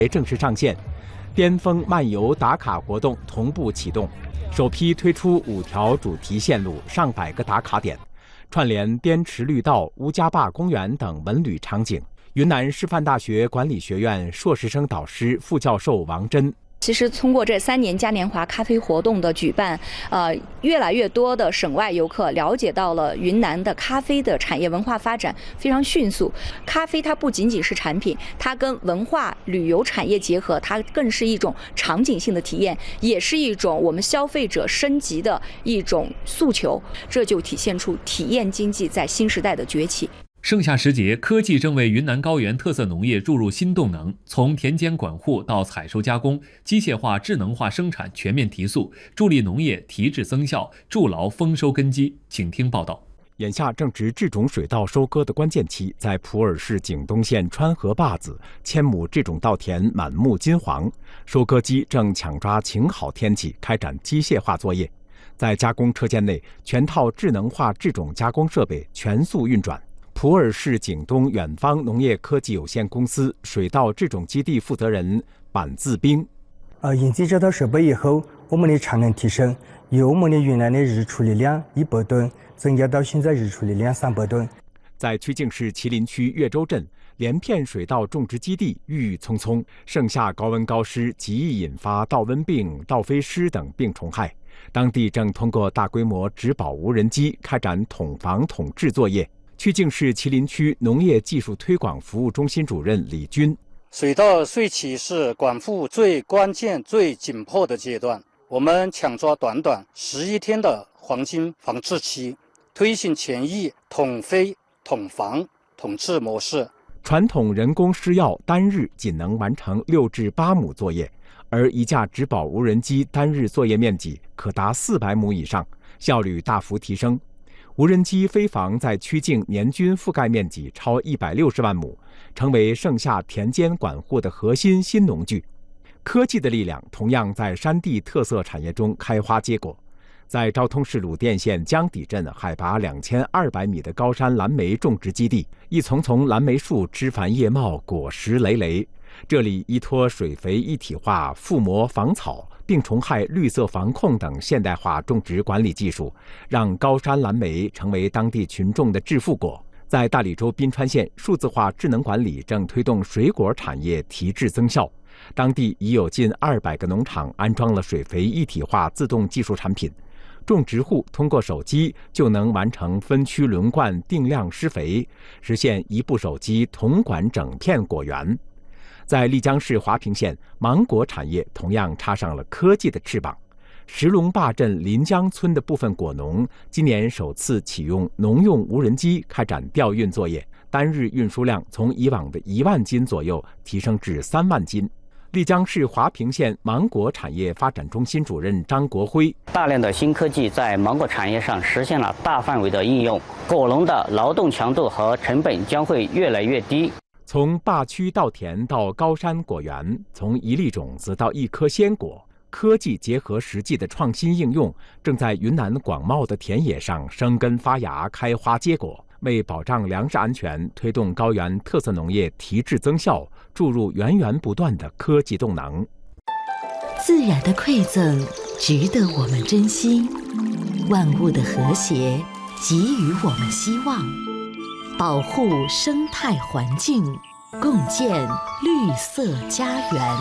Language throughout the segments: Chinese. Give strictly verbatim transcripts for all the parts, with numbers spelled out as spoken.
正式上线，巅峰漫游打卡活动同步启动，首批推出五条主题线路、上百个打卡点，串联滇池绿道、乌家坝公园等文旅场景。云南师范大学管理学院硕士生导师、副教授王真。 其实通过这三年嘉年华咖啡活动的举办，呃，越来越多的省外游客了解到了云南的咖啡的产业文化发展非常迅速。咖啡它不仅仅是产品，它跟文化旅游产业结合，它更是一种场景性的体验，也是一种我们消费者升级的一种诉求。这就体现出体验经济在新时代的崛起。 盛夏时节，科技正为云南高原特色农业注入新动能，从田间管护到采收加工，机械化、智能化生产全面提速，助力农业提质增效，筑牢丰收根基。请听报道。 眼下正值制种水稻收割的关键期，在普洱市景东县川河坝子，千亩制种稻田满目金黄，收割机正抢抓晴好天气开展机械化作业。在加工车间内，全套智能化制种加工设备全速运转。普洱市景东远方农业科技有限公司水稻制种基地负责人板自兵： 呃，引进这套设备以后，我们的产能提升，由我们的原来的日处理量一百吨增加到现在日处理量三百吨。 在曲靖市麒麟区岳州镇，连片水稻种植基地郁郁葱葱，盛夏高温高湿极易引发稻瘟病、稻飞虱等病虫害。当地正通过大规模植保无人机开展统防统治作业。曲靖市麒麟区农业技术推广服务中心主任李军： 水稻穗期是管护最关键、最紧迫的阶段，我们抢抓短短十一天的黄金防治期，推行前疫、统飞、统防、统治模式。 传统人工施药单日仅能完成六至八亩作业，而一架植保无人机单日作业面积可达四百亩以上，效率大幅提升。无人机飞防在曲靖年均覆盖面积超一百六十万亩，成为盛夏田间管护的核心新农具。科技的力量同样在山地特色产业中开花结果。在昭通市鲁甸县江底镇海拔两千二百米的高山蓝莓种植基地，一丛丛蓝莓树枝繁叶茂，果实累累。这里依托水肥一体化、覆膜防草、病虫害绿色防控等现代化种植管理技术，让高山蓝莓成为当地群众的致富果。在大理州宾川县，数字化智能管理正推动水果产业提质增效。当地已有近二百个农场安装了水肥一体化自动技术产品，种植户通过手机就能完成分区轮灌、定量施肥，实现一部手机统管整片果园。在丽江市华坪县，芒果产业同样插上了科技的翅膀。石龙坝镇临江村的部分果农今年首次启用农用无人机开展调运作业，单日运输量从以往的一万斤左右提升至三万斤。丽江市华坪县芒果产业发展中心主任张国辉： 大量的新科技在芒果产业上实现了大范围的应用，果农的劳动强度和成本将会越来越低。 从坝区稻田到高山果园，从一粒种子到一颗鲜果，科技结合实际的创新应用，正在云南广袤的田野上生根发芽、开花结果，为保障粮食安全、推动高原特色农业提质增效，注入源源不断的科技动能。 自然的馈赠值得我们珍惜，万物的和谐给予我们希望。保护生态环境，共建绿色家园。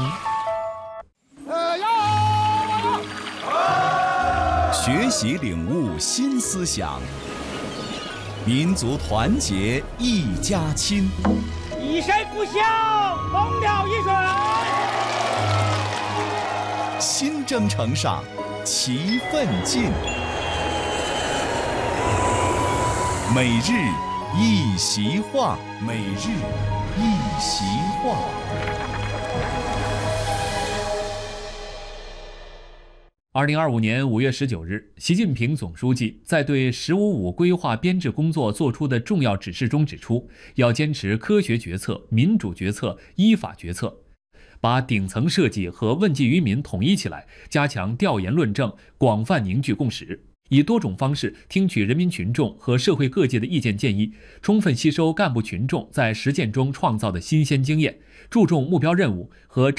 学习领悟新思想，民族团结一家亲。 以身不孝，猛了一水。 新征程上，齐奋进。每日一席话，每日一席话。 二零二五年五月十九日，习近平总书记在对“十五五”规划编制工作作出的重要指示中指出，要坚持科学决策、民主决策、依法决策，把顶层设计和问计于民统一起来，加强调研论证，广泛凝聚共识。 以多种方式听取人民群众和社会各界的意见建议，充分吸收干部群众在实践中创造的新鲜经验，注重目标任务和